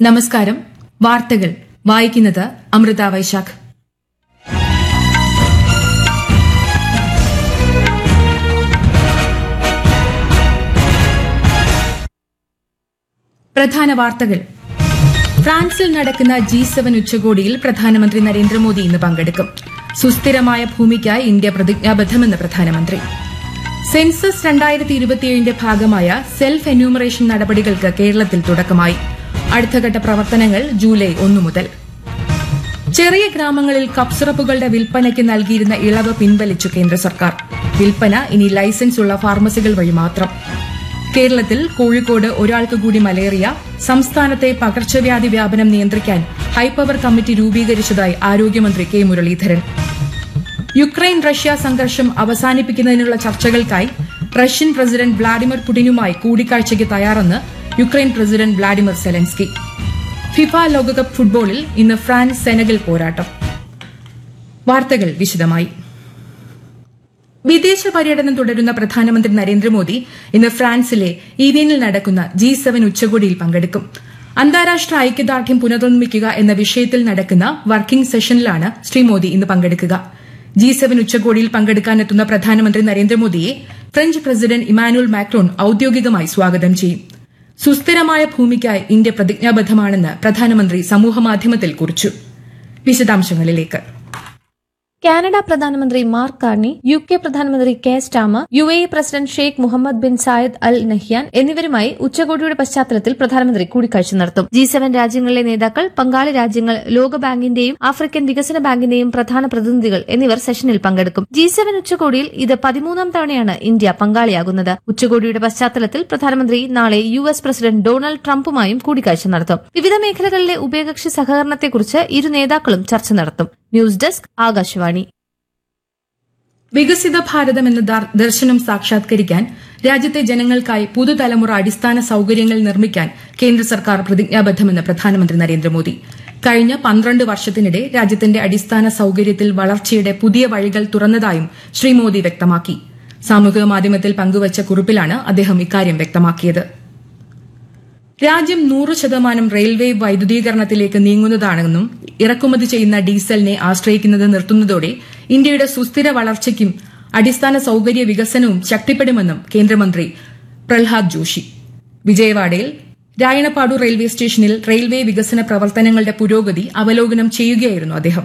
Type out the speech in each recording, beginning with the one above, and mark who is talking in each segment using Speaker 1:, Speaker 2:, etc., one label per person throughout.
Speaker 1: നമസ്കാരം. വാർത്തകൾ വായിക്കുന്നത് അമൃത വൈശാഖ്. പ്രധാന വാർത്തകൾ. ഫ്രാൻസിൽ നടക്കുന്ന G7 ഉച്ചകോടിയിൽ പ്രധാനമന്ത്രി നരേന്ദ്രമോദി ഇന്ന് പങ്കെടുക്കും. സുസ്ഥിരമായ ഭൂമിക്കായി ഇന്ത്യ പ്രതിജ്ഞാബദ്ധമെന്ന് പ്രധാനമന്ത്രി. സെൻസസ് 2027ന്റെ ഭാഗമായ സെൽഫ് എന്യൂമറേഷൻ നടപടികൾക്ക് കേരളത്തിൽ തുടക്കമായി. അടുത്തഘട്ട പ്രവർത്തനങ്ങൾ ജൂലൈ 1 മുതൽ. ചെറിയ ഗ്രാമങ്ങളിൽ കപ്പ് സിറപ്പുകളുടെ വിൽപ്പനയ്ക്ക് നൽകിയിരുന്ന ഇളവ് പിൻവലിച്ചു കേന്ദ്ര സർക്കാർ. വിൽപ്പന ഇനി ലൈസൻസ് ഉള്ള ഫാർമസികൾ വഴി മാത്രം. കേരളത്തിൽ കോഴിക്കോട് ഒരാൾക്ക് കൂടി മലേറിയ. സംസ്ഥാനത്തെ പകർച്ചവ്യാധി വ്യാപനം നിയന്ത്രിക്കാൻ ഹൈപ്പവർ കമ്മിറ്റി രൂപീകരിച്ചതായി ആരോഗ്യമന്ത്രി കെ മുരളീധരൻ. യുക്രൈൻ റഷ്യ സംഘർഷം അവസാനിപ്പിക്കുന്നതിനുള്ള ചർച്ചകൾക്കായി റഷ്യൻ പ്രസിഡന്റ് വ്ളാഡിമിർ പുടിനുമായി കൂടിക്കാഴ്ചയ്ക്ക് തയ്യാറെന്ന് Ukraine president Vladimir Zelensky. FIFA ലോകകപ്പ് ഫുട്ബോളിൽ ഇന്ന് ഫ്രാൻസ് സെനഗൽ പോരാട്ടം. വാർത്തകൾ വിശദമായി. വിദേശ പര്യടനം തുടരുന്ന പ്രധാനമന്ത്രി നരേന്ദ്രമോദി ഇന്ന് ഫ്രാൻസിലെ ഈവിയനിൽ നടക്കുന്ന G7 ഉച്ചകോടിയിൽ പങ്കെടുക്കും. അന്താരാഷ്ട്ര ഐക്യദാർഢ്യം പുനർനിർമ്മിക്കുക എന്ന വിഷയത്തിൽ നടക്കുന്ന വർക്കിംഗ് സെഷനിലാണ് ശ്രീ മോദി ഇന്ന് പങ്കെടുക്കുക. G7 ഉച്ചകോടിയിൽ പങ്കെടുക്കാനെത്തുന്ന പ്രധാനമന്ത്രി നരേന്ദ്രമോദിയെ ഫ്രഞ്ച് പ്രസിഡന്റ് ഇമാനുവൽ മാക്രോൺ ഔദ്യോഗികമായി സ്വാഗതം ചെയ്യും. സുസ്ഥിരമായ ഭൂമിക്കായി ഇന്ത്യ പ്രതിജ്ഞാബദ്ധമാണെന്ന് പ്രധാനമന്ത്രി സമൂഹമാധ്യമത്തിൽ കുറിച്ചു. വിശദാംശങ്ങളിലേക്ക്.
Speaker 2: കാനഡ പ്രധാനമന്ത്രി മാർക്ക് കാർണി, UK പ്രധാനമന്ത്രി K Starmer, UAE president Sheikh Muhammad bin Zayed Al Nahyan എന്നിവരുമായി ഉച്ചകോടിയുടെ പശ്ചാത്തലത്തിൽ പ്രധാനമന്ത്രി കൂടിക്കാഴ്ച നടത്തും. G7 രാജ്യങ്ങളിലെ നേതാക്കൾ, പങ്കാളി രാജ്യങ്ങൾ, ലോകബാങ്കിന്റെയും ആഫ്രിക്കൻ വികസന ബാങ്കിന്റെയും പ്രധാന പ്രതിനിധികൾ എന്നിവർ സെഷനിൽ പങ്കെടുക്കും. G7 ഉച്ചകോടിയിൽ ഇത് 13ാം തവണയാണ് ഇന്ത്യ പങ്കാളിയാകുന്നത്. ഉച്ചകോടിയുടെ പശ്ചാത്തലത്തിൽ പ്രധാനമന്ത്രി നാളെ US പ്രസിഡന്റ് ഡൊണാൾഡ് ട്രംപുമായും കൂടിക്കാഴ്ച നടത്തും. വിവിധ മേഖലകളിലെ ഉഭയകക്ഷി സഹകരണത്തെക്കുറിച്ച് ഇരു നേതാക്കളും ചർച്ച നടത്തും. News desk, Akashvani.
Speaker 1: വികസിത ഭാരതം എന്ന ദർശനം സാക്ഷാത്കരിക്കാൻ രാജ്യത്തെ ജനങ്ങൾക്കായി പുതുതലമുറ അടിസ്ഥാന സൌകര്യങ്ങൾ നിർമ്മിക്കാൻ കേന്ദ്ര സർക്കാർ പ്രതിജ്ഞാബദ്ധമെന്ന് പ്രധാനമന്ത്രി നരേന്ദ്രമോദി. കഴിഞ്ഞ 12 വർഷത്തിനിടെ രാജ്യത്തിന്റെ അടിസ്ഥാന സൌകര്യത്തിൽ വളർച്ചയുടെ പുതിയ വഴികൾ തുറന്നതായും ശ്രീ മോദി വ്യക്തമാക്കി. സാമൂഹിക മാധ്യമത്തിൽ പങ്കുവച്ച കുറിപ്പിലാണ് അദ്ദേഹം ഇക്കാര്യം വ്യക്തമാക്കിയത്. രാജ്യം 100% റെയിൽവേ വൈദ്യുതീകരണത്തിലേക്ക് നീങ്ങുന്നതാണെന്നും ഇറക്കുമതി ചെയ്യുന്ന ഡീസലിനെ ആശ്രയിക്കുന്നത് നിർത്തുന്നതോടെ ഇന്ത്യയുടെ സുസ്ഥിര വളർച്ചയ്ക്കും അടിസ്ഥാന സൌകര്യ വികസനവും ശക്തിപ്പെടുമെന്നും കേന്ദ്രമന്ത്രി പ്രഹ്ലാദ് ജോഷി. വിജയവാഡയിൽ രായണപ്പാടു റെയിൽവേ സ്റ്റേഷനിൽ റെയിൽവേ വികസന പ്രവർത്തനങ്ങളുടെ പുരോഗതി അവലോകനം ചെയ്യുകയായിരുന്നു അദ്ദേഹം.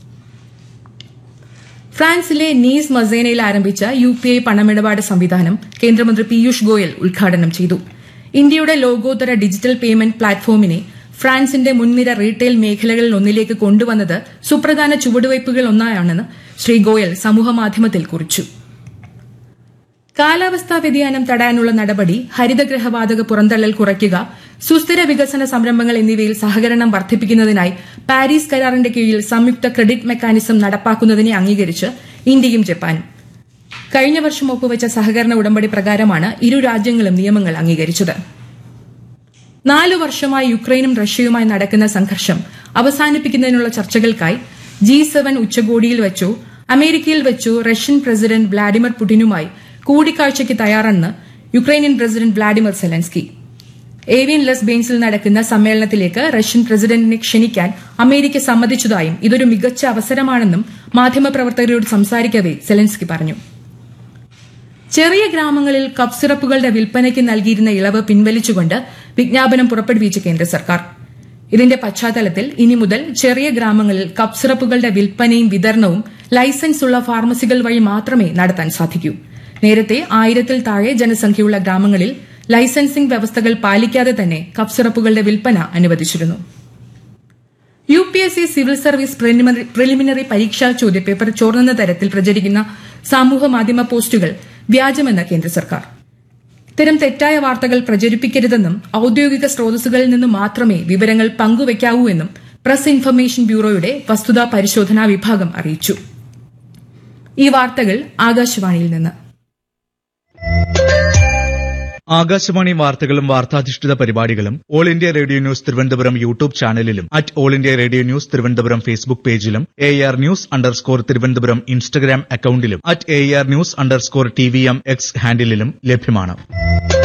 Speaker 1: ഫ്രാൻസിലെ നീസ് മസേനയിൽ ആരംഭിച്ച UPI പണമിടപാട് സംവിധാനം കേന്ദ്രമന്ത്രി പീയൂഷ് ഗോയൽ ഉദ്ഘാടനം ചെയ്തു. ഇന്ത്യയുടെ ലോകോത്തര ഡിജിറ്റൽ പേയ്മെന്റ് പ്ലാറ്റ്ഫോമിനെ ഫ്രാൻസിന്റെ മുൻനിര റീട്ടെയിൽ മേഖലകളിൽ ഒന്നിലേക്ക് കൊണ്ടുവന്നത് സുപ്രധാന ചുവടുവയ്പുകളൊന്നാണെന്ന് ശ്രീ ഗോയൽ സമൂഹമാധ്യമത്തിൽ കുറിച്ചു. കാലാവസ്ഥാ വ്യതിയാനം തടയാനുള്ള നടപടി, ഹരിതഗ്രഹവാതക പുറന്തള്ളൽ കുറയ്ക്കുക, സുസ്ഥിര വികസന സംരംഭങ്ങൾ എന്നിവയിൽ സഹകരണം വർദ്ധിപ്പിക്കുന്നതിനായി പാരീസ് കരാറിന്റെ കീഴിൽ സംയുക്ത ക്രെഡിറ്റ് മെക്കാനിസം നടപ്പാക്കുന്നതിനെ അംഗീകരിച്ച് ഇന്ത്യയും ജപ്പാനും. കഴിഞ്ഞ വർഷം ഒപ്പുവച്ച സഹകരണ ഉടമ്പടി പ്രകാരമാണ് ഇരു രാജ്യങ്ങളും നിയമങ്ങൾ അംഗീകരിച്ചത്. 4 വർഷമായി യുക്രൈനും റഷ്യയുമായി നടക്കുന്ന സംഘർഷം അവസാനിപ്പിക്കുന്നതിനുള്ള ചർച്ചകൾക്കായി G7 ഉച്ചകോടിയിൽ വെച്ചോ അമേരിക്കയിൽ വെച്ചോ റഷ്യൻ പ്രസിഡന്റ് വ്ളാഡിമിർ പുടിനുമായി കൂടിക്കാഴ്ചയ്ക്ക് തയ്യാറെന്ന് Ukrainian president Vladimir Zelensky. Avian less ബെയിൻസിൽ നടക്കുന്ന സമ്മേളനത്തിലേക്ക് റഷ്യൻ പ്രസിഡന്റിനെ ക്ഷണിക്കാൻ അമേരിക്ക സമ്മതിച്ചതായും ഇതൊരു മികച്ച അവസരമാണെന്നും മാധ്യമപ്രവർത്തകരോട് സംസാരിക്കവെ സെലൻസ്കി പറഞ്ഞു. ചെറിയ ഗ്രാമങ്ങളിൽ കപ്പ് സിറപ്പുകളുടെ വിൽപ്പനയ്ക്ക് നൽകിയിരുന്ന ഇളവ് പിൻവലിച്ചുകൊണ്ട് വിജ്ഞാപനം പുറപ്പെടുവിച്ച കേന്ദ്ര സർക്കാർ. ഇതിന്റെ പശ്ചാത്തലത്തിൽ ഇനി മുതൽ ചെറിയ ഗ്രാമങ്ങളിൽ കപ്പ് സിറപ്പുകളുടെ വിൽപ്പനയും വിതരണവും ലൈസൻസ് ഉള്ള ഫാർമസികൾ വഴി മാത്രമേ നടത്താൻ സാധിക്കൂ. നേരത്തെ 1000-ൽ താഴെ ജനസംഖ്യയുള്ള ഗ്രാമങ്ങളിൽ ലൈസൻസിംഗ് വ്യവസ്ഥകൾ പാലിക്കാതെ തന്നെ കപ്പ് സിറപ്പുകളുടെ വിൽപ്പന അനുവദിച്ചിരുന്നു. UPSC സിവിൽ സർവീസ് പ്രിലിമിനറി പരീക്ഷാ ചോദ്യപേപ്പർ ചോർന്നെന്ന തരത്തിൽ പ്രചരിക്കുന്ന സാമൂഹ്യമാധ്യമ പോസ്റ്റുകൾ വ്യാജമെന്ന് കേന്ദ്ര സർക്കാർ. ഇത്തരം തെറ്റായ വാർത്തകൾ പ്രചരിപ്പിക്കരുതെന്നും ഔദ്യോഗിക സ്രോതസ്സുകളിൽ നിന്ന് മാത്രമേ വിവരങ്ങൾ പങ്കുവയ്ക്കാവൂ എന്നും പ്രസ് ഇൻഫർമേഷൻ ബ്യൂറോയുടെ വസ്തുതാ പരിശോധനാ വിഭാഗം അറിയിച്ചു. ഈ വാർത്തകൾ ആകാശവാണിയിൽ നിന്ന്.
Speaker 3: ആകാശവാണി വാർത്തകളും വാർത്താധിഷ്ഠിത പരിപാടികളും all India radio news Thiruvananthapuram YouTube ചാനലിലും all India radio news Thiruvananthapuram Facebook പേജിലും AR News_ തിരുവനന്തപുരം ഇൻസ്റ്റഗ്രാം അക്കൌണ്ടിലും AR News_TVM X ഹാൻഡിലും ലഭ്യമാണ്.